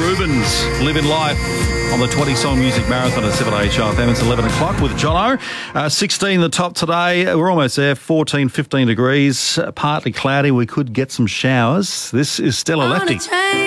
Rubens, Living Life on the 20-song music marathon at 7HRFM. It's 11 o'clock with Jono. 16 the top today. We're almost there. 14, 15 degrees. Partly cloudy. We could get some showers. This is Stella Lefty.